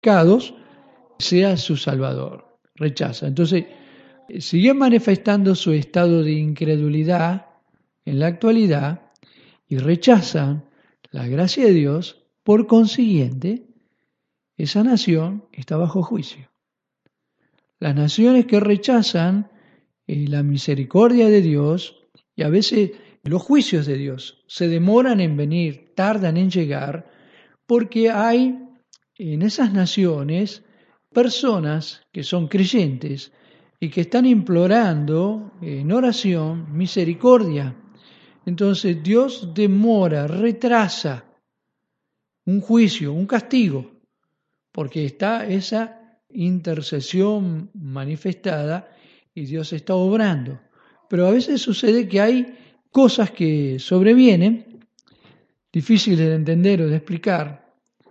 pecados, sea su Salvador. Rechaza. Entonces, sigue manifestando su estado de incredulidad en la actualidad y rechazan la gracia de Dios. Por consiguiente, esa nación está bajo juicio. Las naciones que rechazan la misericordia de Dios y a veces los juicios de Dios se demoran en venir, tardan en llegar, porque hay en esas naciones personas que son creyentes y que están implorando en oración misericordia. Entonces Dios demora, retrasa un juicio, un castigo, porque está esa intercesión manifestada y Dios está obrando. Pero a veces sucede que hay cosas que sobrevienen, difíciles de entender o de explicar,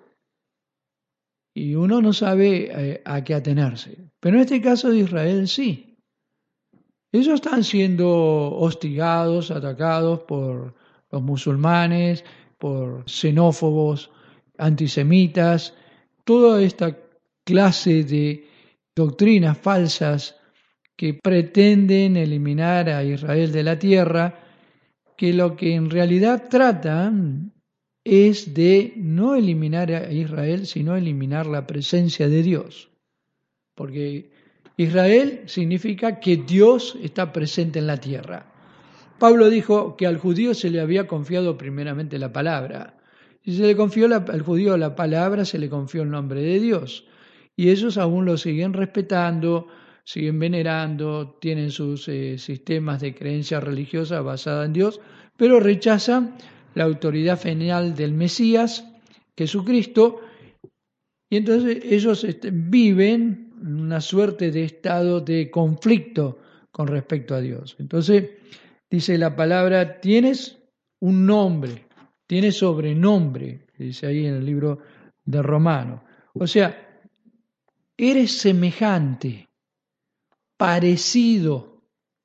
y uno no sabe a qué atenerse. Pero en este caso de Israel sí. Ellos están siendo hostigados, atacados por los musulmanes, por xenófobos, antisemitas, toda esta clase de doctrinas falsas que pretenden eliminar a Israel de la tierra, que lo que en realidad tratan es de no eliminar a Israel, sino eliminar la presencia de Dios. Porque Israel significa que Dios está presente en la tierra. Pablo dijo que al judío se le había confiado primeramente la palabra. Si se le confió al judío la palabra, se le confió el nombre de Dios. Y ellos aún lo siguen respetando, siguen venerando, tienen sus sistemas de creencia religiosa basada en Dios, pero rechazan la autoridad final del Mesías, Jesucristo, y entonces ellos viven una suerte de estado de conflicto con respecto a Dios. Entonces, dice la palabra, tienes un nombre, tienes sobrenombre, dice ahí en el libro de Romanos. O sea, eres semejante, parecido,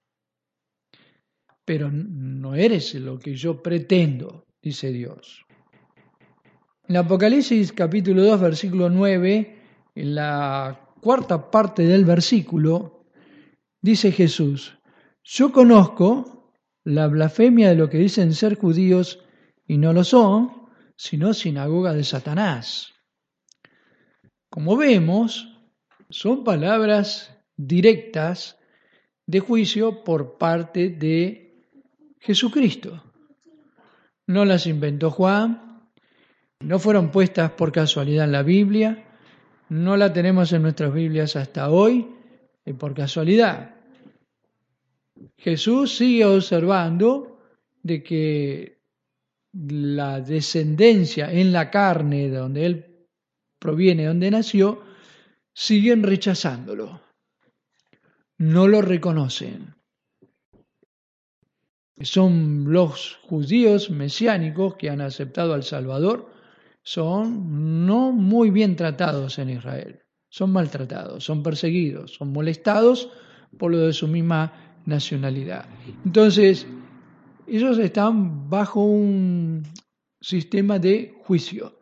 pero no eres lo que yo pretendo, dice Dios. En Apocalipsis capítulo 2, versículo 9, en la cuarta parte del versículo, dice Jesús, yo conozco la blasfemia de lo que dicen ser judíos y no lo son, sino sinagoga de Satanás. Como vemos, son palabras directas de juicio por parte de Jesucristo. No las inventó Juan, no fueron puestas por casualidad en la Biblia, no la tenemos en nuestras Biblias hasta hoy por casualidad. Jesús sigue observando de que la descendencia en la carne de donde Él proviene, de donde nació, siguen rechazándolo. No lo reconocen. Son los judíos mesiánicos que han aceptado al Salvador, son no muy bien tratados en Israel. Son maltratados, son perseguidos, son molestados por lo de su misma nacionalidad. Entonces, ellos están bajo un sistema de juicio.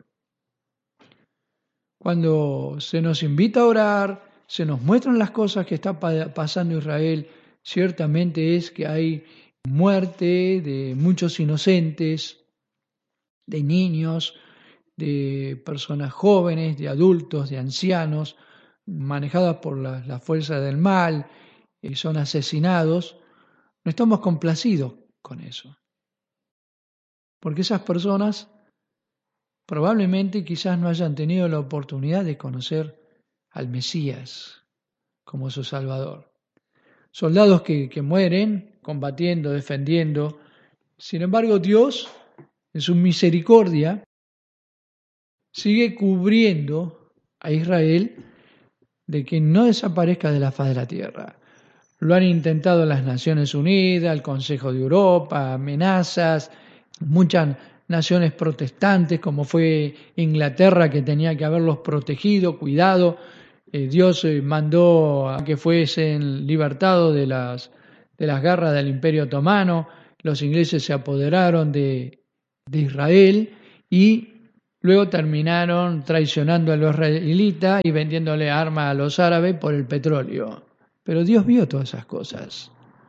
Cuando se nos invita a orar, se nos muestran las cosas que está pasando en Israel, ciertamente es que hay muerte de muchos inocentes, de niños, de personas jóvenes, de adultos, de ancianos, manejadas por la fuerza del mal, y son asesinados. No estamos complacidos con eso. Porque esas personas probablemente quizás no hayan tenido la oportunidad de conocer al Mesías como su Salvador. Soldados que mueren combatiendo, defendiendo. Sin embargo, Dios, en su misericordia, sigue cubriendo a Israel de que no desaparezca de la faz de la tierra. Lo han intentado las Naciones Unidas, el Consejo de Europa, amenazas, muchas naciones protestantes, como fue Inglaterra, que tenía que haberlos protegido, cuidado. Dios mandó a que fuesen libertados de las garras del Imperio Otomano. Los ingleses se apoderaron de Israel y luego terminaron traicionando a los israelitas y vendiéndole armas a los árabes por el petróleo. Pero Dios vio todas esas cosas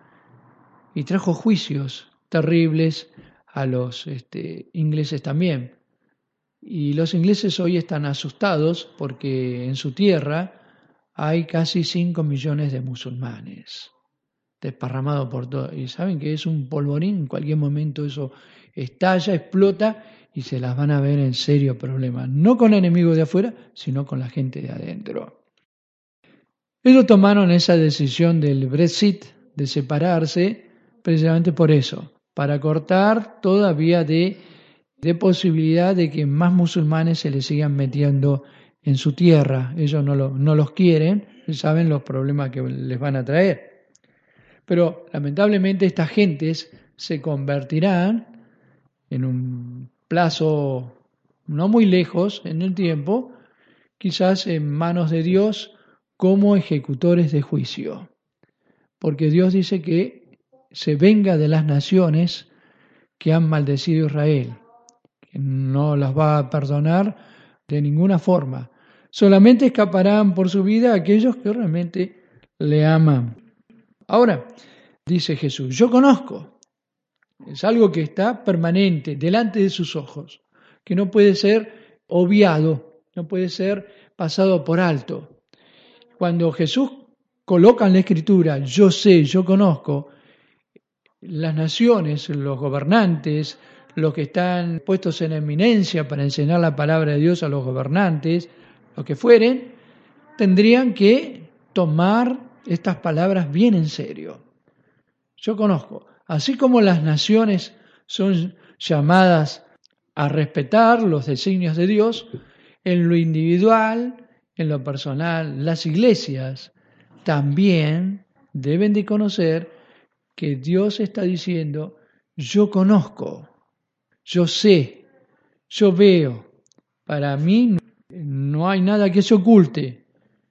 y trajo juicios terribles a los ingleses también. Y los ingleses hoy están asustados porque en su tierra hay casi 5 millones de musulmanes desparramados por todo. Y saben que es un polvorín, en cualquier momento eso estalla, explota y se las van a ver en serio problemas. No con enemigos de afuera, sino con la gente de adentro. Ellos tomaron esa decisión del Brexit, de separarse, precisamente por eso, para cortar toda vía de posibilidad de que más musulmanes se les sigan metiendo en su tierra. Ellos no los quieren, saben los problemas que les van a traer. Pero lamentablemente estas gentes se convertirán en un plazo no muy lejos en el tiempo, quizás en manos de Dios como ejecutores de juicio. Porque Dios dice que se venga de las naciones que han maldecido a Israel. No las va a perdonar de ninguna forma. Solamente escaparán por su vida aquellos que realmente le aman. Ahora, dice Jesús, yo conozco. Es algo que está permanente delante de sus ojos, que no puede ser obviado, no puede ser pasado por alto. Cuando Jesús coloca en la Escritura, yo sé, yo conozco, las naciones, los gobernantes, los que están puestos en eminencia para enseñar la palabra de Dios a los gobernantes, los que fueren, tendrían que tomar estas palabras bien en serio. Yo conozco, así como las naciones son llamadas a respetar los designios de Dios, en lo individual, en lo personal, las iglesias también deben de conocer que Dios está diciendo, yo conozco, yo sé, yo veo. Para mí no hay nada que se oculte.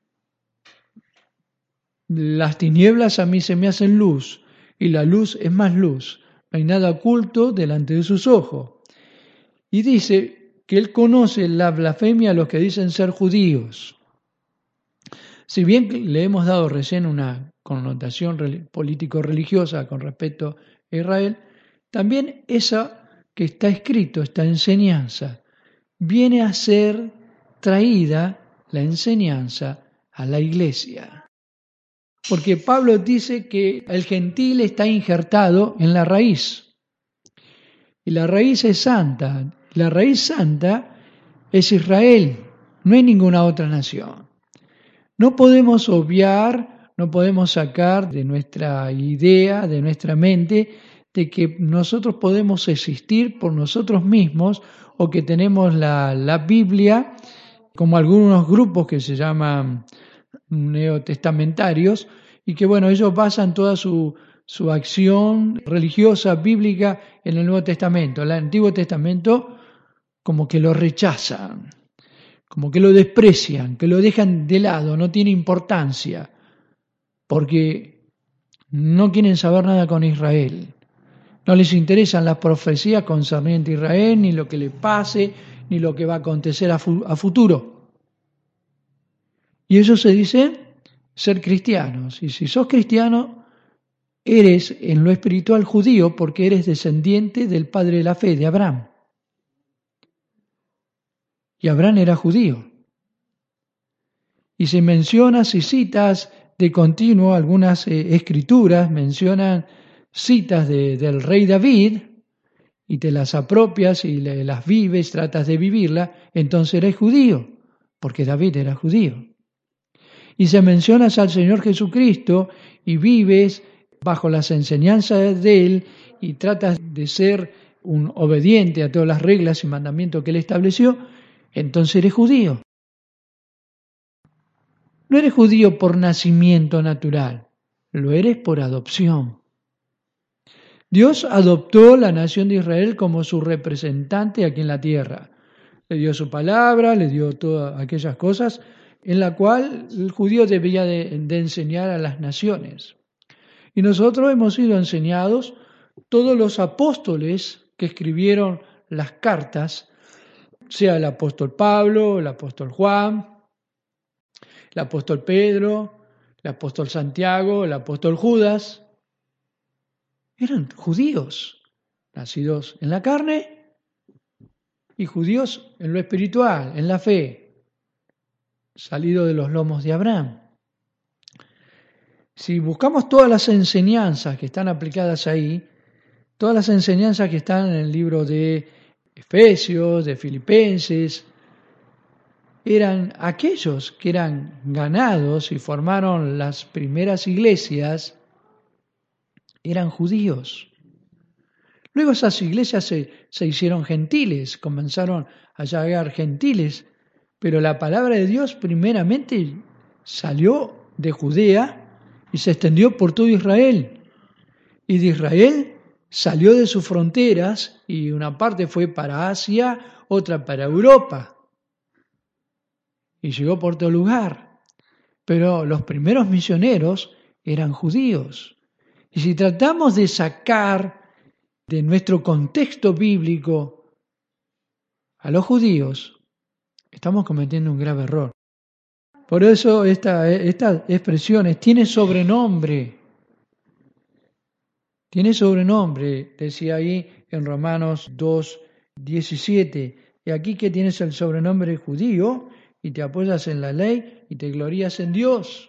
Las tinieblas a mí se me hacen luz y la luz es más luz. No hay nada oculto delante de sus ojos. Y dice que Él conoce la blasfemia a los que dicen ser judíos. Si bien le hemos dado recién una connotación político-religiosa con respecto a Israel, también esa que está escrito, esta enseñanza, viene a ser traída la enseñanza a la iglesia. Porque Pablo dice que el gentil está injertado en la raíz. Y la raíz es santa. La raíz santa es Israel, no hay ninguna otra nación. No podemos obviar, no podemos sacar de nuestra idea, de nuestra mente, de que nosotros podemos existir por nosotros mismos o que tenemos la Biblia, como algunos grupos que se llaman neotestamentarios, y que bueno, ellos basan toda su acción religiosa, bíblica, en el Nuevo Testamento. El Antiguo Testamento como que lo rechazan, como que lo desprecian, que lo dejan de lado, no tiene importancia, porque no quieren saber nada con Israel. No les interesan las profecías concernientes a Israel, ni lo que le pase, ni lo que va a acontecer a futuro. Y ellos se dicen ser cristianos. Y si sos cristiano, eres en lo espiritual judío porque eres descendiente del padre de la fe, de Abraham. Y Abraham era judío. Y si mencionas y citas de continuo algunas escrituras, mencionan citas del rey David, y te las apropias y las vives, tratas de vivirla, entonces eres judío, porque David era judío. Y si mencionas al Señor Jesucristo y vives bajo las enseñanzas de Él y tratas de ser un obediente a todas las reglas y mandamientos que Él estableció, entonces eres judío. No eres judío por nacimiento natural, lo eres por adopción. Dios adoptó la nación de Israel como su representante aquí en la tierra. Le dio su palabra, le dio todas aquellas cosas en la cual el judío debía de enseñar a las naciones. Y nosotros hemos sido enseñados, todos los apóstoles que escribieron las cartas, sea el apóstol Pablo, el apóstol Juan, el apóstol Pedro, el apóstol Santiago, el apóstol Judas, eran judíos, nacidos en la carne y judíos en lo espiritual, en la fe, salidos de los lomos de Abraham. Si buscamos todas las enseñanzas que están aplicadas ahí, todas las enseñanzas que están en el libro de Efesios, de Filipenses, eran aquellos que eran ganados y formaron las primeras iglesias, eran judíos. Luego esas iglesias se hicieron gentiles, comenzaron a llegar gentiles, pero la palabra de Dios primeramente salió de Judea y se extendió por todo Israel. Y de Israel salió de sus fronteras y una parte fue para Asia, otra para Europa. Y llegó por todo lugar. Pero los primeros misioneros eran judíos. Y si tratamos de sacar de nuestro contexto bíblico a los judíos, estamos cometiendo un grave error. Por eso estas expresiones tienen sobrenombre. Tiene sobrenombre, decía ahí en Romanos 2:17. Y aquí que tienes el sobrenombre judío y te apoyas en la ley y te glorías en Dios.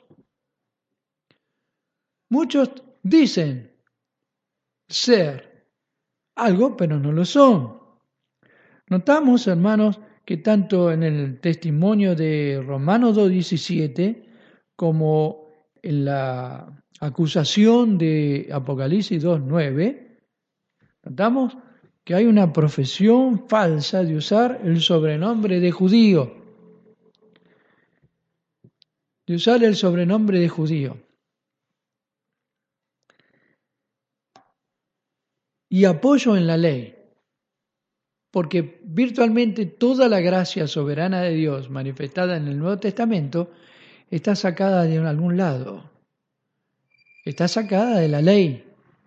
Muchos dicen ser algo, pero no lo son. Notamos, hermanos, que tanto en el testimonio de Romanos 2:17 como en la acusación de Apocalipsis 2:9, notamos que hay una profesión falsa de usar el sobrenombre de judío. De usar el sobrenombre de judío. Y apoyo en la ley. Porque virtualmente toda la gracia soberana de Dios manifestada en el Nuevo Testamento está sacada de algún lado. Está sacada de la ley.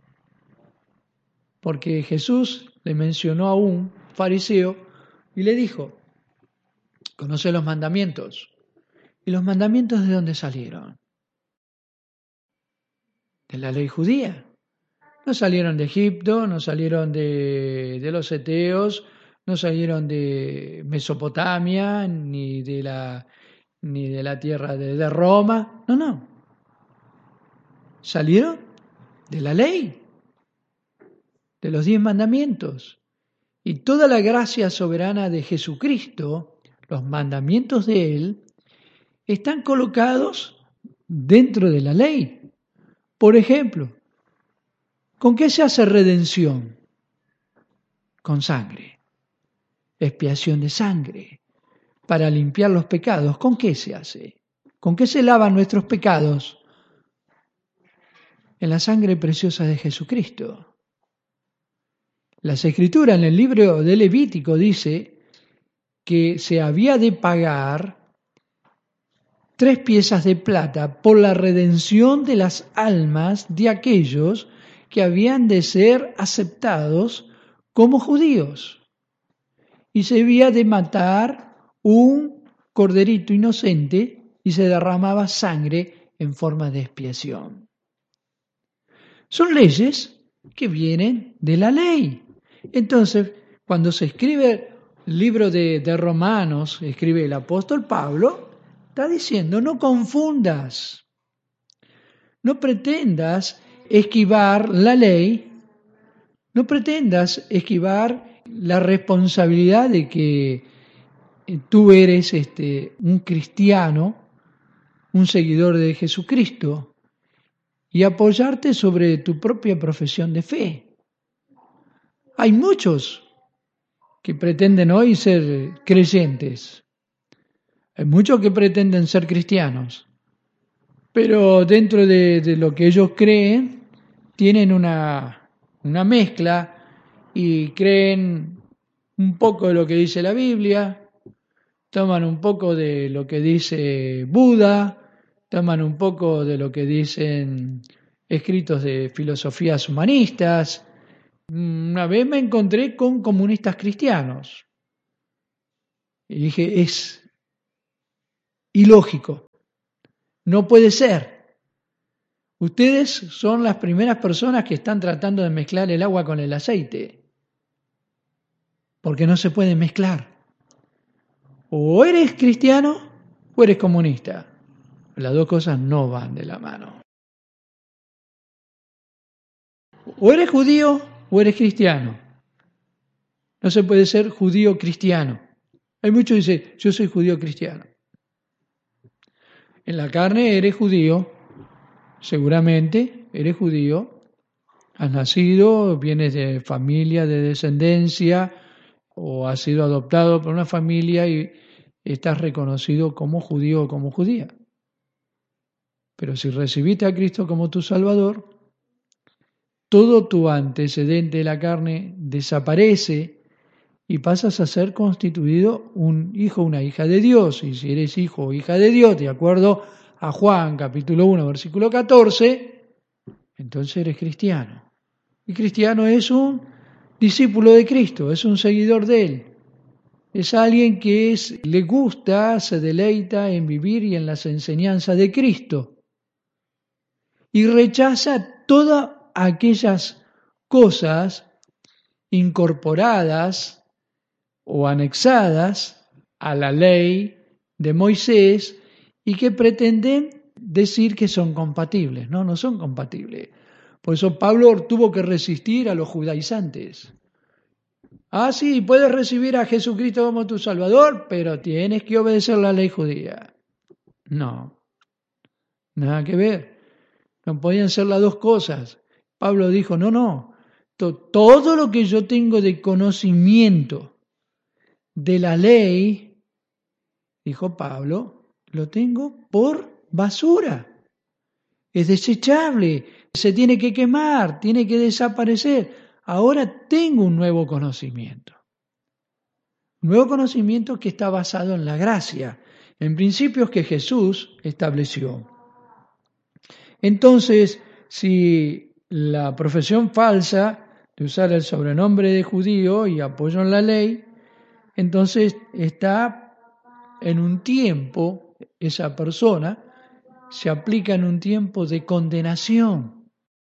Porque Jesús le mencionó a un fariseo y le dijo, conoce los mandamientos. ¿Y los mandamientos de dónde salieron? De la ley judía. No salieron de Egipto, no salieron de los eteos, no salieron de Mesopotamia, ni de la tierra de Roma. No. Salieron de la ley, de los 10 mandamientos. Y toda la gracia soberana de Jesucristo, los mandamientos de Él, están colocados dentro de la ley. Por ejemplo, ¿con qué se hace redención? Con sangre. Expiación de sangre. Para limpiar los pecados. ¿Con qué se hace? ¿Con qué se lavan nuestros pecados? En la sangre preciosa de Jesucristo. Las Escrituras en el libro de Levítico dice que se había de pagar 3 piezas de plata por la redención de las almas de aquellos que habían de ser aceptados como judíos. Y se había de matar un corderito inocente y se derramaba sangre en forma de expiación. Son leyes que vienen de la ley. Entonces, cuando se escribe el libro de Romanos, escribe el apóstol Pablo, está diciendo, no confundas, no pretendas esquivar la ley, no pretendas esquivar la responsabilidad de que tú eres un cristiano, un seguidor de Jesucristo, y apoyarte sobre tu propia profesión de fe. Hay muchos que pretenden hoy ser creyentes, hay muchos que pretenden ser cristianos, pero dentro de lo que ellos creen, tienen una mezcla y creen un poco de lo que dice la Biblia, toman un poco de lo que dice Buda, toman un poco de lo que dicen escritos de filosofías humanistas. Una vez me encontré con comunistas cristianos. Y dije, es ilógico, no puede ser. Ustedes son las primeras personas que están tratando de mezclar el agua con el aceite, porque no se puede mezclar. O eres cristiano o eres comunista. Las dos cosas no van de la mano. O eres judío o eres cristiano. No se puede ser judío cristiano. Hay muchos que dicen, yo soy judío cristiano. En la carne eres judío, seguramente eres judío, has nacido, vienes de familia, de descendencia, o has sido adoptado por una familia y estás reconocido como judío o como judía. Pero si recibiste a Cristo como tu Salvador, todo tu antecedente de la carne desaparece y pasas a ser constituido un hijo o una hija de Dios. Y si eres hijo o hija de Dios, de acuerdo a Juan capítulo 1, versículo 14, entonces eres cristiano. Y cristiano es un discípulo de Cristo, es un seguidor de Él. Es alguien que le gusta, se deleita en vivir y en las enseñanzas de Cristo. Y rechaza todas aquellas cosas incorporadas o anexadas a la ley de Moisés y que pretenden decir que son compatibles. No, no son compatibles. Por eso Pablo tuvo que resistir a los judaizantes. Ah, sí, puedes recibir a Jesucristo como tu Salvador, pero tienes que obedecer la ley judía. No, nada que ver. No podían ser las dos cosas. Pablo dijo, no, todo lo que yo tengo de conocimiento de la ley, dijo Pablo, lo tengo por basura. Es desechable, se tiene que quemar, tiene que desaparecer. Ahora tengo un nuevo conocimiento. Un nuevo conocimiento que está basado en la gracia, en principios que Jesús estableció. Entonces, si la profesión falsa de usar el sobrenombre de judío y apoyo en la ley, entonces está en un tiempo, esa persona se aplica en un tiempo de condenación.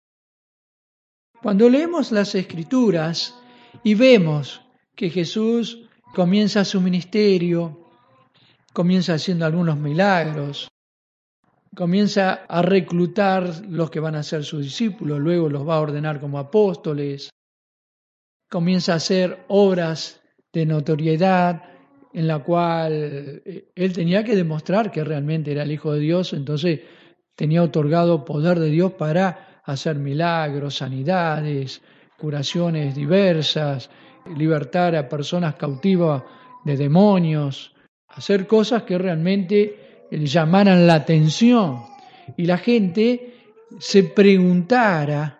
Cuando leemos las Escrituras y vemos que Jesús comienza su ministerio, comienza haciendo algunos milagros, comienza a reclutar los que van a ser sus discípulos, luego los va a ordenar como apóstoles, comienza a hacer obras de notoriedad en la cual él tenía que demostrar que realmente era el Hijo de Dios, entonces tenía otorgado poder de Dios para hacer milagros, sanidades, curaciones diversas, libertar a personas cautivas de demonios, hacer cosas que realmente llamaran la atención y la gente se preguntara,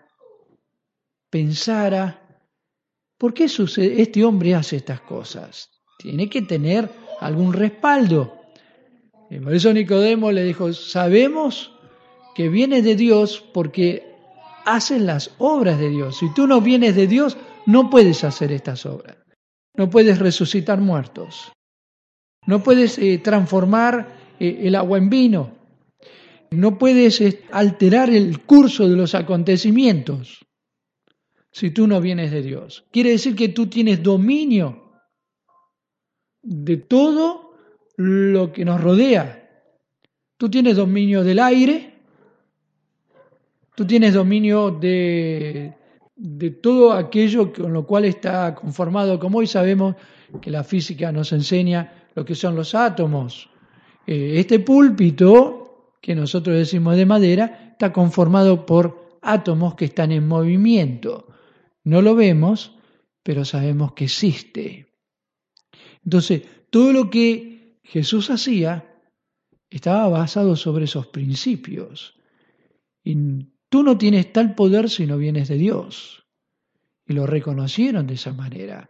pensara, ¿por qué este hombre hace estas cosas? Tiene que tener algún respaldo. Y por eso Nicodemo le dijo, sabemos que vienes de Dios porque haces las obras de Dios. Si tú no vienes de Dios, no puedes hacer estas obras. No puedes resucitar muertos. No puedes transformar el agua en vino. No puedes alterar el curso de los acontecimientos si tú no vienes de Dios. Quiere decir que tú tienes dominio de todo lo que nos rodea. Tú tienes dominio del aire, tú tienes dominio de todo aquello con lo cual está conformado, como hoy sabemos que la física nos enseña lo que son los átomos. Este púlpito, que nosotros decimos de madera, está conformado por átomos que están en movimiento. No lo vemos, pero sabemos que existe. Entonces, todo lo que Jesús hacía estaba basado sobre esos principios. Y tú no tienes tal poder si no vienes de Dios. Y lo reconocieron de esa manera.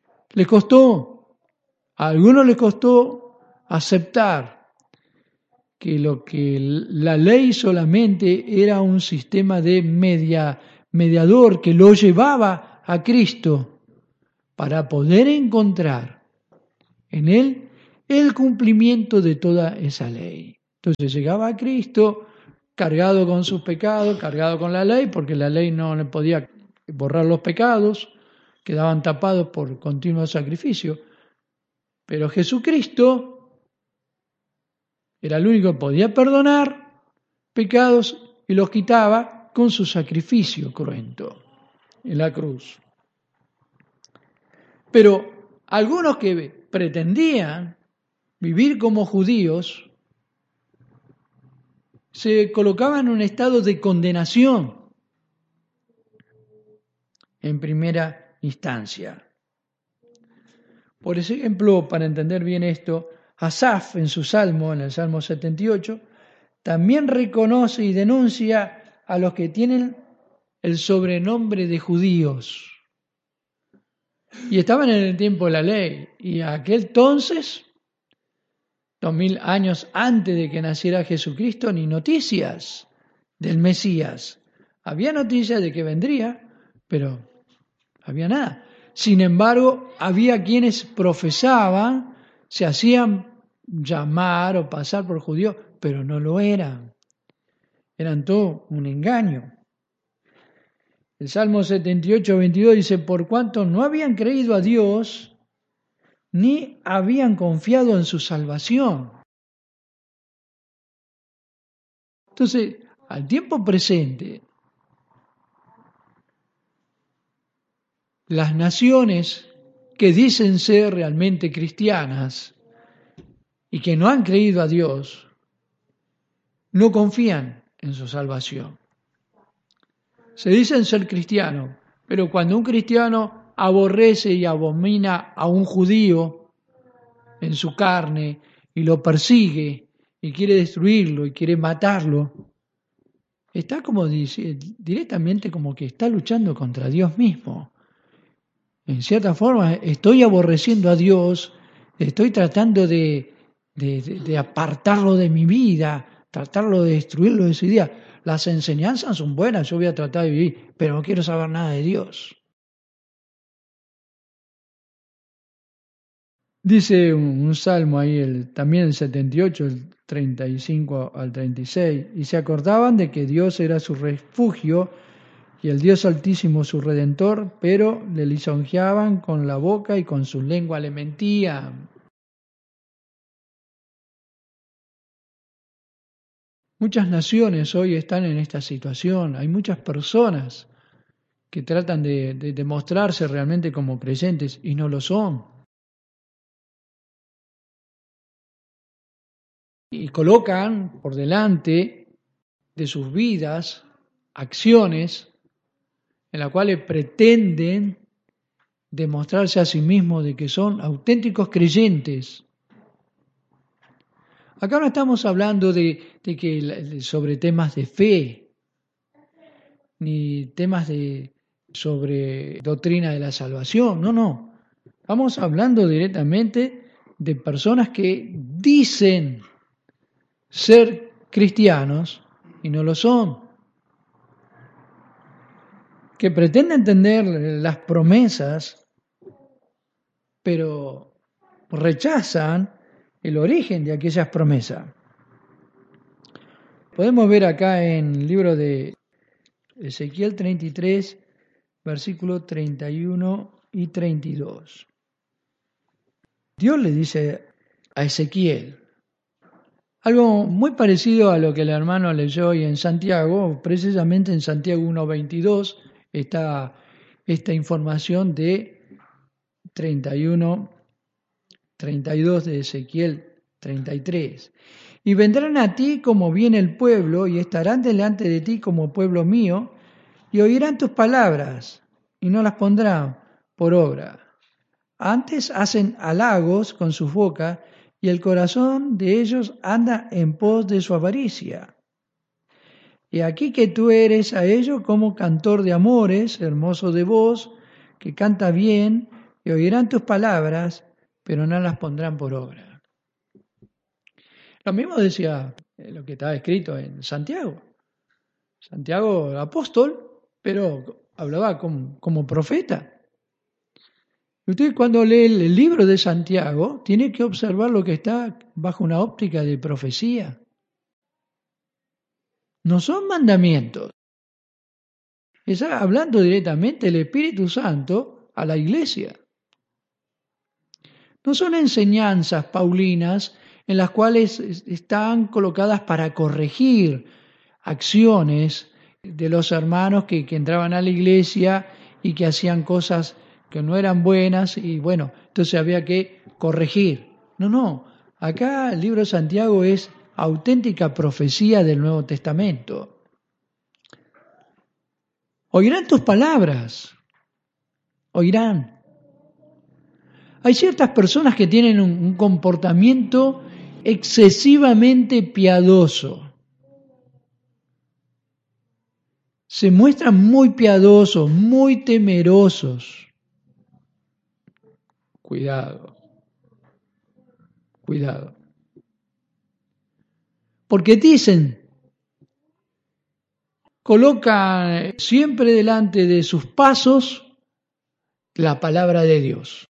A algunos les costó aceptar que lo que la ley solamente era un sistema de mediador que lo llevaba a Cristo para poder encontrar en Él el cumplimiento de toda esa ley. Entonces llegaba a Cristo cargado con sus pecados, cargado con la ley, porque la ley no le podía borrar los pecados, quedaban tapados por continuo sacrificio. Pero Jesucristo era el único que podía perdonar pecados y los quitaba con su sacrificio cruento en la cruz. Pero algunos que pretendían vivir como judíos se colocaban en un estado de condenación en primera instancia. Por ejemplo, para entender bien esto, Asaf en su salmo, en el Salmo 78, también reconoce y denuncia a los que tienen el sobrenombre de judíos. Y estaban en el tiempo de la ley. Y aquel entonces, 2000 años antes de que naciera Jesucristo, ni noticias del Mesías. Había noticias de que vendría, pero había nada. Sin embargo, había quienes profesaban, se hacían llamar o pasar por judíos, pero no lo eran. Eran todo un engaño. El Salmo 78, 22 dice, por cuanto no habían creído a Dios, ni habían confiado en su salvación. Entonces, al tiempo presente, las naciones que dicen ser realmente cristianas y que no han creído a Dios, no confían en su salvación. Se dicen ser cristianos, pero cuando un cristiano aborrece y abomina a un judío en su carne y lo persigue y quiere destruirlo y quiere matarlo, está como directamente como que está luchando contra Dios mismo. En cierta forma, estoy aborreciendo a Dios, estoy tratando de apartarlo de mi vida, tratarlo de destruirlo de su vida. Las enseñanzas son buenas, yo voy a tratar de vivir, pero no quiero saber nada de Dios. Dice un salmo ahí, también el 78, el 35 al 36, y se acordaban de que Dios era su refugio y el Dios Altísimo su Redentor, pero le lisonjeaban con la boca y con su lengua le mentían. Muchas naciones hoy están en esta situación, hay muchas personas que tratan de demostrarse realmente como creyentes y no lo son. Y colocan por delante de sus vidas acciones en las cuales pretenden demostrarse a sí mismos de que son auténticos creyentes. Acá no estamos hablando sobre temas de fe, ni temas sobre doctrina de la salvación, no. Estamos hablando directamente de personas que dicen ser cristianos y no lo son, que pretenden entender las promesas, pero rechazan el origen de aquellas promesas. Podemos ver acá en el libro de Ezequiel 33, versículos 31 y 32. Dios le dice a Ezequiel algo muy parecido a lo que el hermano leyó hoy en Santiago, precisamente en Santiago 1.22 está esta información de 31, 32 de Ezequiel 33. Y vendrán a ti como viene el pueblo, y estarán delante de ti como pueblo mío, y oirán tus palabras, y no las pondrán por obra. Antes hacen halagos con sus bocas, y el corazón de ellos anda en pos de su avaricia. Y aquí que tú eres a ellos como cantor de amores, hermoso de voz, que canta bien, y oirán tus palabras, pero no las pondrán por obra. Lo mismo decía lo que estaba escrito en Santiago. Santiago apóstol, pero hablaba como profeta. Usted cuando lee el libro de Santiago, tiene que observar lo que está bajo una óptica de profecía. No son mandamientos. Está hablando directamente el Espíritu Santo a la iglesia. No son enseñanzas paulinas en las cuales están colocadas para corregir acciones de los hermanos que entraban a la iglesia y que hacían cosas que no eran buenas y bueno, entonces había que corregir. No, acá el libro de Santiago es auténtica profecía del Nuevo Testamento. Oirán tus palabras, oirán. Hay ciertas personas que tienen un comportamiento excesivamente piadoso. Se muestran muy piadosos, muy temerosos. Cuidado, cuidado. Porque dicen, colocan siempre delante de sus pasos la palabra de Dios.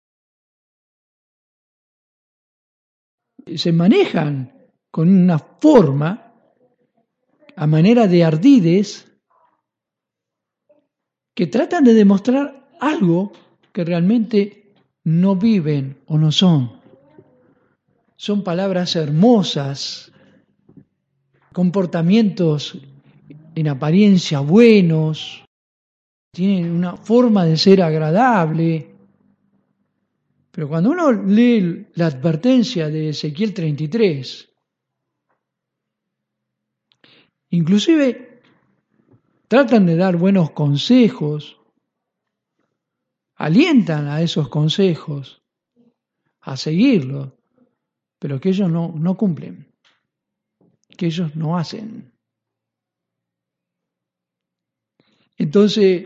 Se manejan con una forma, a manera de ardides, que tratan de demostrar algo que realmente no viven o no son. Son palabras hermosas, comportamientos en apariencia buenos, tienen una forma de ser agradable. Pero cuando uno lee la advertencia de Ezequiel 33, inclusive tratan de dar buenos consejos, alientan a esos consejos a seguirlos, pero que ellos no cumplen, que ellos no hacen. Entonces,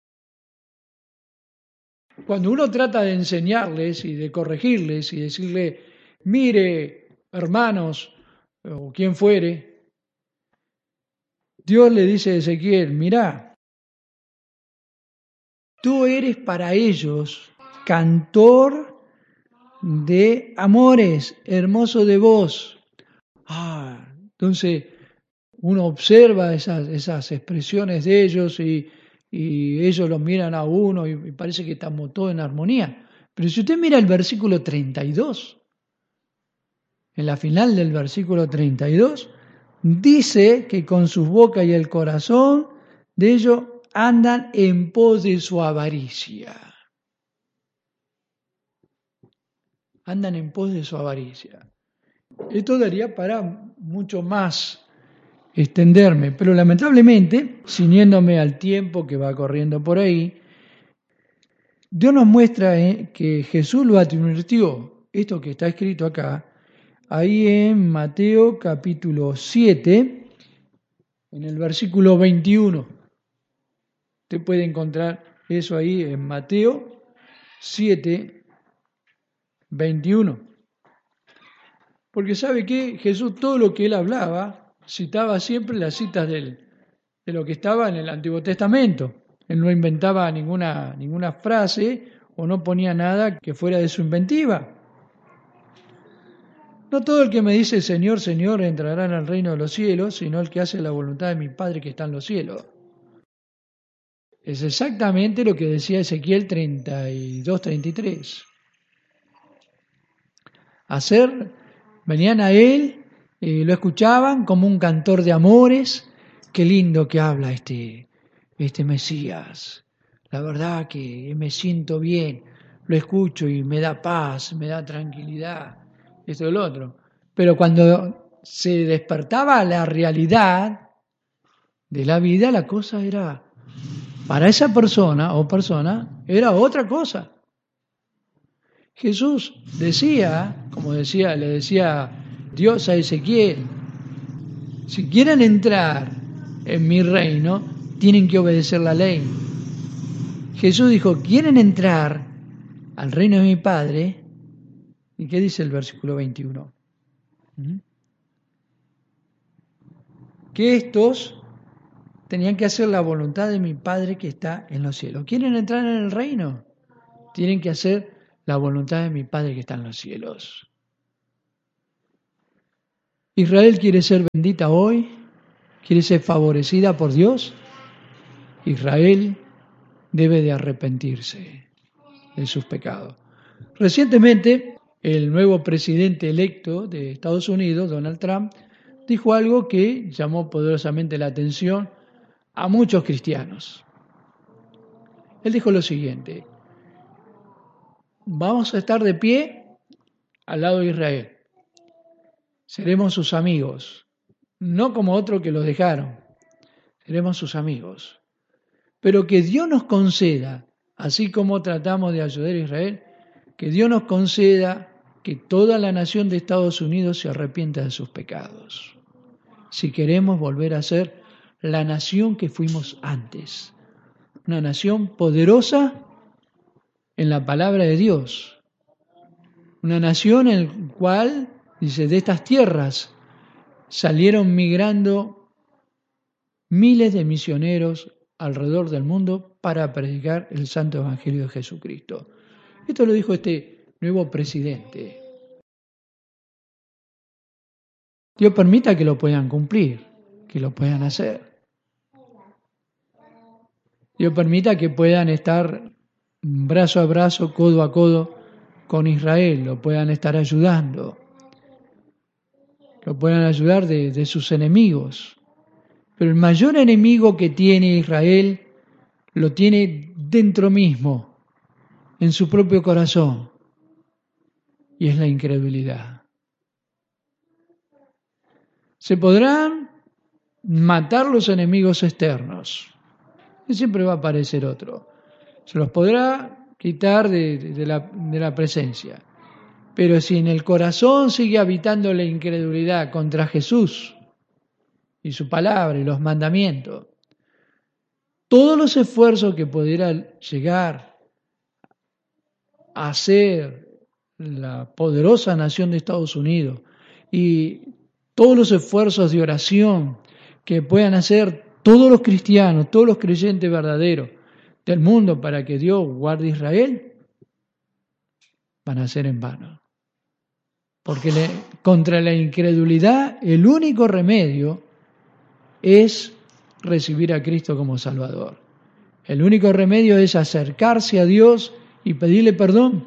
cuando uno trata de enseñarles y de corregirles y decirle, mire, hermanos, o quien fuere, Dios le dice a Ezequiel, mirá, tú eres para ellos cantor de amores, hermoso de voz. Entonces uno observa esas expresiones de ellos y ellos los miran a uno y parece que estamos todos en armonía. Pero si usted mira el versículo 32, en la final del versículo 32, dice que con sus bocas y el corazón de ellos andan en pos de su avaricia. Andan en pos de su avaricia. Esto daría para mucho más extenderme, pero lamentablemente, ciñéndome al tiempo que va corriendo por ahí, Dios nos muestra que Jesús lo advirtió, esto que está escrito acá, ahí en Mateo capítulo 7, en el versículo 21. Usted puede encontrar eso ahí en Mateo 7, 21. Porque sabe que Jesús todo lo que él hablaba, citaba siempre las citas de lo que estaba en el Antiguo Testamento. Él no inventaba ninguna frase o no ponía nada que fuera de su inventiva. No todo el que me dice Señor, Señor entrará en el reino de los cielos, sino el que hace la voluntad de mi Padre que está en los cielos. Es exactamente lo que decía Ezequiel 32, 33. Venían a él, lo escuchaban como un cantor de amores. Qué lindo que habla este Mesías. La verdad que me siento bien, lo escucho y me da paz, me da tranquilidad, esto y lo otro. Pero cuando se despertaba la realidad de la vida, la cosa era, para esa persona era otra cosa. Jesús decía, como le decía Dios a Ezequiel, si quieren entrar en mi reino, tienen que obedecer la ley. Jesús dijo, ¿quieren entrar al reino de mi Padre? ¿Y qué dice el versículo 21? Que estos tenían que hacer la voluntad de mi Padre que está en los cielos. ¿Quieren entrar en el reino? tienen que hacer la voluntad de mi Padre que está en los cielos. Israel quiere ser bendita hoy, quiere ser favorecida por Dios. Israel debe de arrepentirse de sus pecados. Recientemente, el nuevo presidente electo de Estados Unidos, Donald Trump, dijo algo que llamó poderosamente la atención a muchos cristianos. Él dijo lo siguiente: vamos a estar de pie al lado de Israel. Seremos sus amigos, no como otros que los dejaron. Seremos sus amigos. Pero que Dios nos conceda, así como tratamos de ayudar a Israel, que Dios nos conceda que toda la nación de Estados Unidos se arrepienta de sus pecados. Si queremos volver a ser la nación que fuimos antes. Una nación poderosa en la palabra de Dios. Una nación en la cual, dice, de estas tierras salieron migrando miles de misioneros alrededor del mundo para predicar el santo evangelio de Jesucristo. Esto lo dijo este nuevo presidente. Dios permita que lo puedan cumplir, que lo puedan hacer. Dios permita que puedan estar brazo a brazo, codo a codo con Israel, lo puedan estar ayudando, lo puedan ayudar de sus enemigos. Pero el mayor enemigo que tiene Israel lo tiene dentro mismo, en su propio corazón, y es la incredulidad. Se podrán matar los enemigos externos, y siempre va a aparecer otro. Se los podrá quitar de la presencia. Pero si en el corazón sigue habitando la incredulidad contra Jesús y su palabra y los mandamientos, todos los esfuerzos que pudiera llegar a ser la poderosa nación de Estados Unidos y todos los esfuerzos de oración que puedan hacer todos los cristianos, todos los creyentes verdaderos del mundo para que Dios guarde a Israel, van a ser en vano. Porque contra la incredulidad el único remedio es recibir a Cristo como Salvador. El único remedio es acercarse a Dios y pedirle perdón.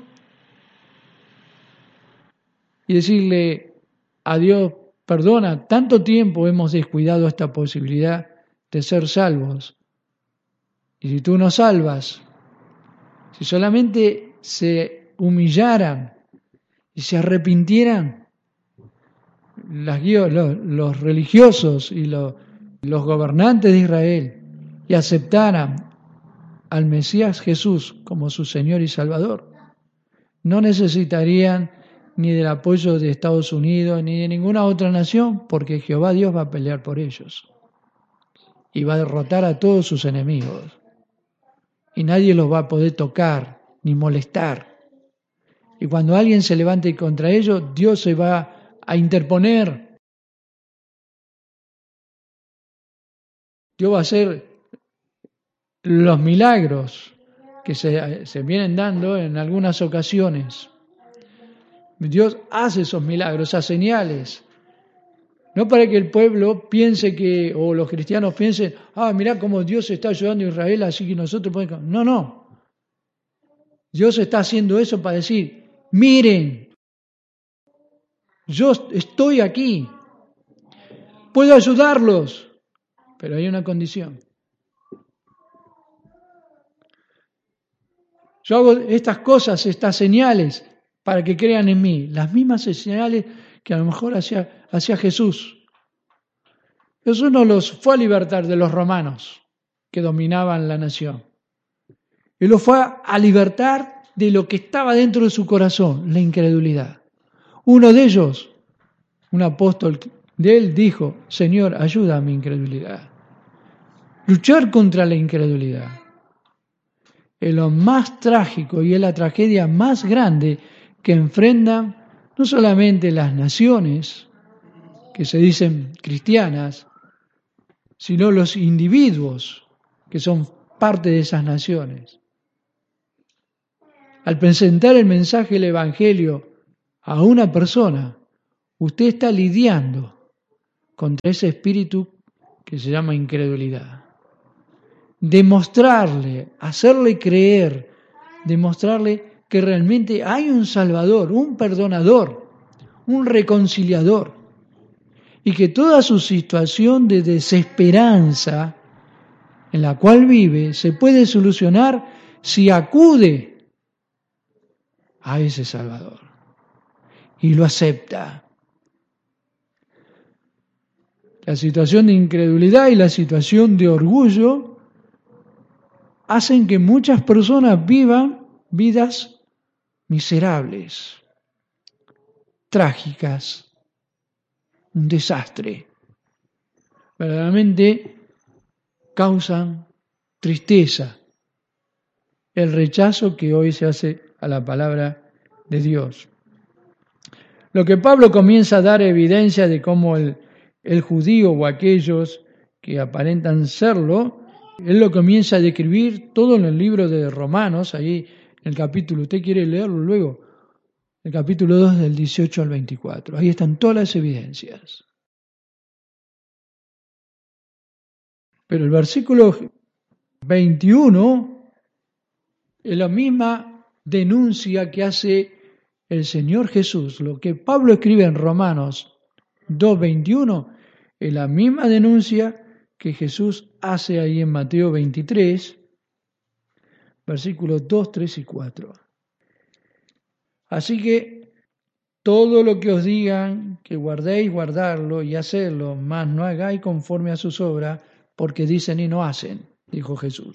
Y decirle a Dios, perdona, tanto tiempo hemos descuidado esta posibilidad de ser salvos. Y si tú nos salvas, si solamente se humillaran y se arrepintieran los religiosos y los gobernantes de Israel y aceptaran al Mesías Jesús como su Señor y Salvador, no necesitarían ni del apoyo de Estados Unidos ni de ninguna otra nación, porque Jehová Dios va a pelear por ellos y va a derrotar a todos sus enemigos y nadie los va a poder tocar ni molestar. Y cuando alguien se levante contra ellos, Dios se va a interponer. Dios va a hacer los milagros que se vienen dando en algunas ocasiones. Dios hace esos milagros, esas señales. No para que el pueblo piense que, o los cristianos piensen, mirá cómo Dios está ayudando a Israel, así que nosotros podemos... No. Dios está haciendo eso para decir, miren, yo estoy aquí, puedo ayudarlos, pero hay una condición. Yo hago estas cosas, estas señales, para que crean en mí, las mismas señales que a lo mejor hacía Jesús. Jesús no los fue a libertar de los romanos que dominaban la nación. Él los fue a libertar de lo que estaba dentro de su corazón, la incredulidad. Uno de ellos, un apóstol de él, dijo, Señor, ayuda a mi incredulidad. Luchar contra la incredulidad es lo más trágico y es la tragedia más grande que enfrentan no solamente las naciones que se dicen cristianas, sino los individuos que son parte de esas naciones. Al presentar el mensaje del Evangelio a una persona, usted está lidiando contra ese espíritu que se llama incredulidad. Demostrarle, hacerle creer, demostrarle que realmente hay un Salvador, un perdonador, un reconciliador, y que toda su situación de desesperanza en la cual vive se puede solucionar si acude a ese Salvador y lo acepta. La situación de incredulidad y la situación de orgullo hacen que muchas personas vivan vidas miserables, trágicas, un desastre. Verdaderamente causan tristeza el rechazo que hoy se hace a la palabra de Dios. Lo que Pablo comienza a dar evidencia de cómo el judío o aquellos que aparentan serlo, él lo comienza a describir todo en el libro de Romanos, ahí en el capítulo, usted quiere leerlo luego, el capítulo 2 del 18 al 24, ahí están todas las evidencias. Pero el versículo 21 es la misma denuncia que hace el Señor Jesús. Lo que Pablo escribe en Romanos 2:21 es la misma denuncia que Jesús hace ahí en Mateo 23, versículos 2, 3 y 4. Así que todo lo que os digan que guardéis, guardarlo y hacerlo, mas no hagáis conforme a sus obras, porque dicen y no hacen, dijo Jesús.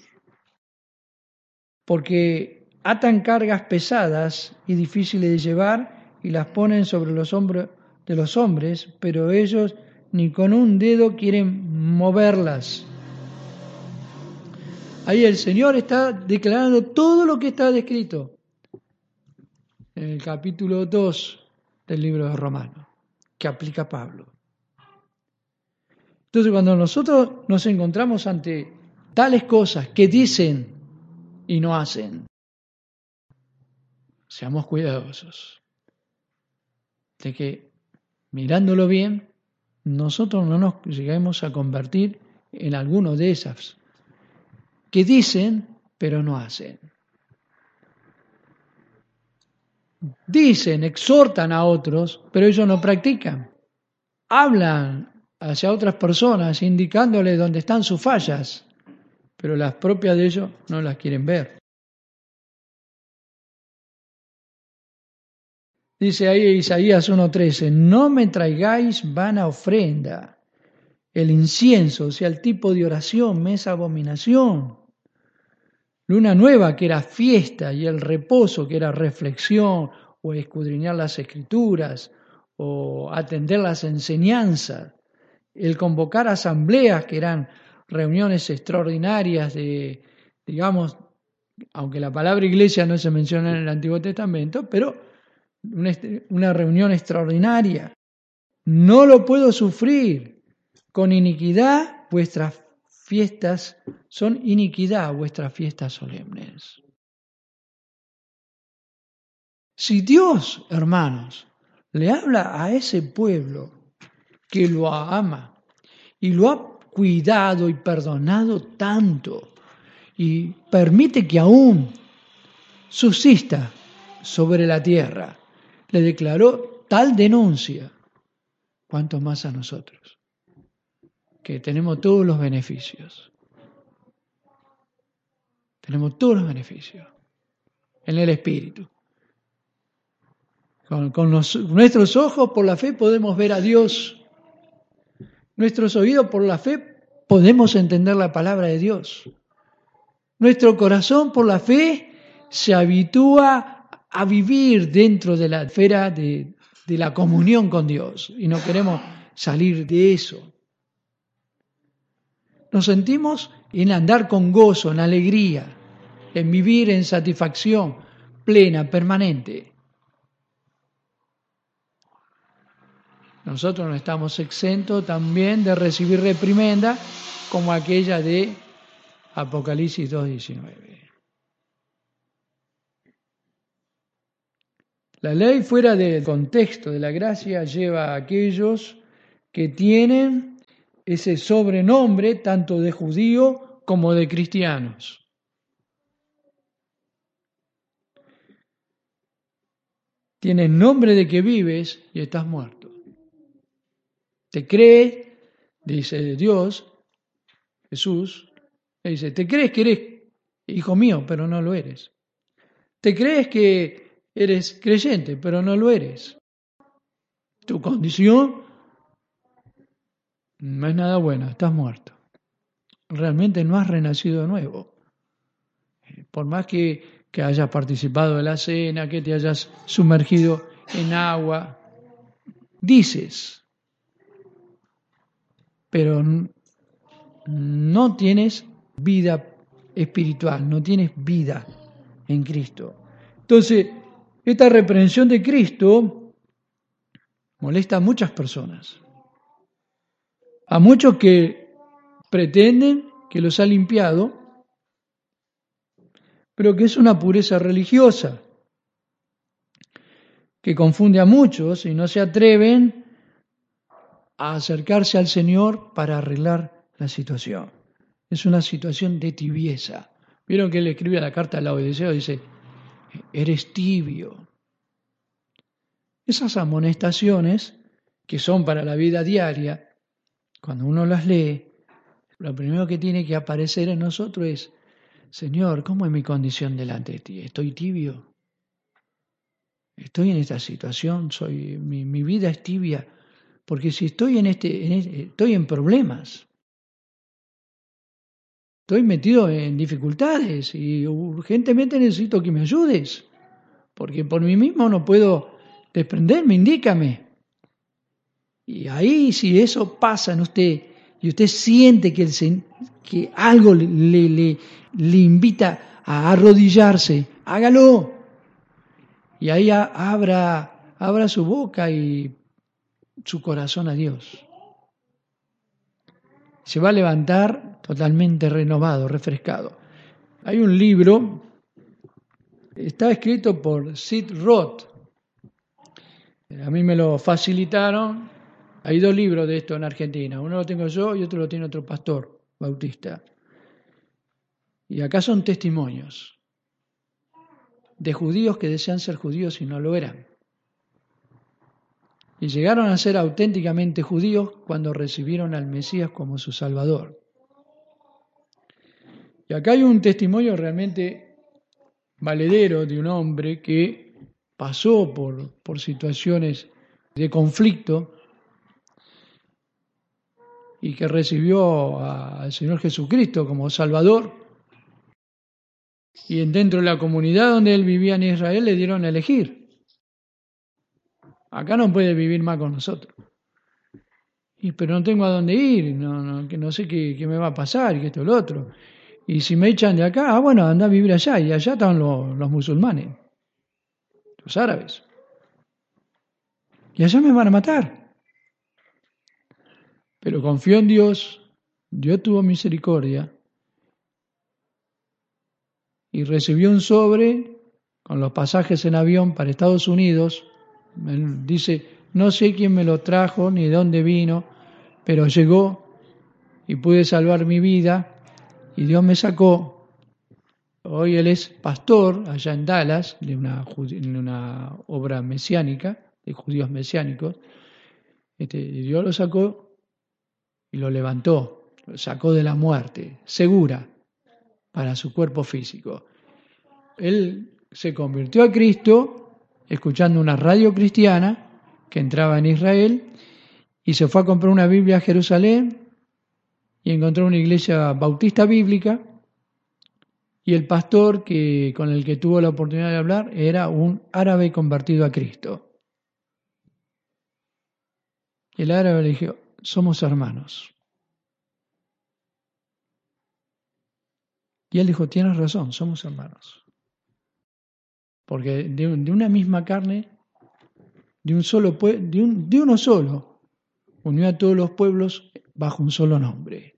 Porque atan cargas pesadas y difíciles de llevar y las ponen sobre los hombros de los hombres, pero ellos ni con un dedo quieren moverlas. Ahí el Señor está declarando todo lo que está descrito en el capítulo 2 del libro de Romanos, que aplica Pablo. Entonces, cuando nosotros nos encontramos ante tales cosas que dicen y no hacen, seamos cuidadosos de que, mirándolo bien, nosotros no nos lleguemos a convertir en alguno de esas que dicen pero no hacen. Dicen, exhortan a otros, pero ellos no practican. Hablan hacia otras personas indicándoles dónde están sus fallas, pero las propias de ellos no las quieren ver. Dice ahí Isaías 1:13, no me traigáis vana ofrenda. El incienso, o sea, el tipo de oración, me es abominación. Luna nueva, que era fiesta, y el reposo, que era reflexión, o escudriñar las escrituras, o atender las enseñanzas. El convocar asambleas, que eran reuniones extraordinarias de, digamos, aunque la palabra iglesia no se menciona en el Antiguo Testamento, pero una reunión extraordinaria. No lo puedo sufrir. Con iniquidad vuestras fiestas son iniquidad, vuestras fiestas solemnes. Si Dios, hermanos, le habla a ese pueblo que lo ama y lo ha cuidado y perdonado tanto y permite que aún subsista sobre la tierra, le declaró tal denuncia, cuanto más a nosotros, que tenemos todos los beneficios. Tenemos todos los beneficios en el Espíritu. Con nuestros ojos por la fe podemos ver a Dios. Nuestros oídos por la fe podemos entender la palabra de Dios. Nuestro corazón por la fe se habitúa a vivir dentro de la esfera de la comunión con Dios y no queremos salir de eso. Nos sentimos en andar con gozo, en alegría, en vivir en satisfacción plena, permanente. Nosotros no estamos exentos también de recibir reprimenda como aquella de Apocalipsis 2:19. La ley fuera del contexto de la gracia lleva a aquellos que tienen ese sobrenombre tanto de judío como de cristianos. Tienes nombre de que vives y estás muerto. Te crees, dice Dios, Jesús, le dice, te crees que eres hijo mío, pero no lo eres. Te crees que eres creyente, pero no lo eres. Tu condición no es nada buena, estás muerto. Realmente no has renacido de nuevo. Por más que hayas participado de la cena, que te hayas sumergido en agua, dices, pero no tienes vida espiritual, no tienes vida en Cristo. Entonces, esta reprensión de Cristo molesta a muchas personas, a muchos que pretenden que los ha limpiado, pero que es una pureza religiosa, que confunde a muchos y no se atreven a acercarse al Señor para arreglar la situación. Es una situación de tibieza. Vieron que él escribe la carta a la Odisea, dice, eres tibio. Esas amonestaciones, que son para la vida diaria, cuando uno las lee, lo primero que tiene que aparecer en nosotros es, Señor, ¿cómo es mi condición delante de ti? ¿Estoy tibio? ¿Estoy en esta situación? Mi vida es tibia. Porque si estoy estoy en problemas, estoy metido en dificultades y urgentemente necesito que me ayudes, porque por mí mismo no puedo desprenderme, indícame. Y ahí si eso pasa en usted y usted siente que algo le invita a arrodillarse, hágalo. Y ahí abra su boca y su corazón a Dios. Se va a levantar totalmente renovado, refrescado. Hay un libro, está escrito por Sid Roth. A mí me lo facilitaron. Hay 2 libros de esto en Argentina. Uno lo tengo yo y otro lo tiene otro pastor bautista. Y acá son testimonios de judíos que desean ser judíos y no lo eran. Y llegaron a ser auténticamente judíos cuando recibieron al Mesías como su Salvador. Y acá hay un testimonio realmente valedero de un hombre que pasó por situaciones de conflicto y que recibió al Señor Jesucristo como Salvador. Y dentro de la comunidad donde él vivía en Israel le dieron a elegir. Acá no puede vivir más con nosotros. Pero no tengo a dónde ir, que no sé qué me va a pasar y que esto y lo otro. Y si me echan de acá, bueno, anda a vivir allá. Y allá están los musulmanes, los árabes. Y allá me van a matar. Pero confió en Dios, Dios tuvo misericordia y recibió un sobre con los pasajes en avión para Estados Unidos. Él dice, no sé quién me lo trajo ni de dónde vino, pero llegó y pude salvar mi vida y Dios me sacó. Hoy él es pastor allá en Dallas de una obra mesiánica, de judíos mesiánicos. Y Dios lo sacó y lo levantó, lo sacó de la muerte, segura, para su cuerpo físico. Él se convirtió a Cristo escuchando una radio cristiana que entraba en Israel y se fue a comprar una Biblia a Jerusalén y encontró una iglesia bautista bíblica y el pastor con el que tuvo la oportunidad de hablar era un árabe convertido a Cristo. Y el árabe le dijo, somos hermanos. Y él dijo, tienes razón, somos hermanos. Porque de una misma carne, de uno solo, unió a todos los pueblos bajo un solo nombre.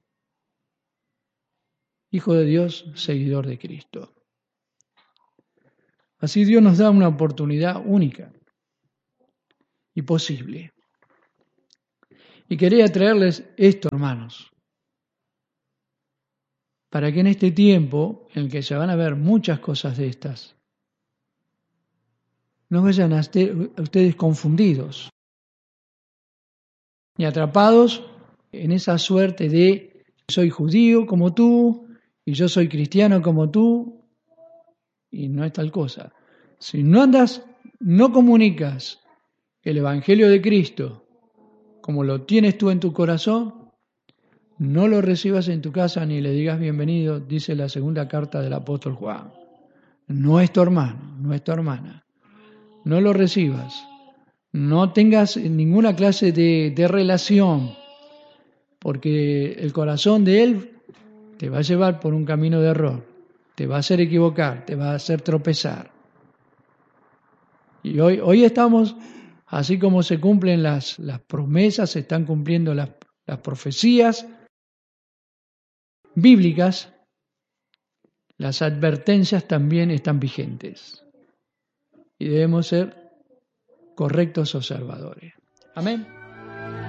Hijo de Dios, seguidor de Cristo. Así Dios nos da una oportunidad única y posible. Y quería traerles esto, hermanos, para que en este tiempo, en el que se van a ver muchas cosas de estas, no vayan a ustedes confundidos ni atrapados en esa suerte de soy judío como tú y yo soy cristiano como tú, y no es tal cosa. Si no andas, no comunicas el Evangelio de Cristo como lo tienes tú en tu corazón, no lo recibas en tu casa ni le digas bienvenido, dice la segunda carta del apóstol Juan. No es tu hermano, no es tu hermana. No lo recibas. No tengas ninguna clase de relación, porque el corazón de él te va a llevar por un camino de error, te va a hacer equivocar, te va a hacer tropezar. Y hoy estamos, así como se cumplen las promesas, se están cumpliendo las profecías bíblicas, las advertencias también están vigentes. Y debemos ser correctos observadores. Amén.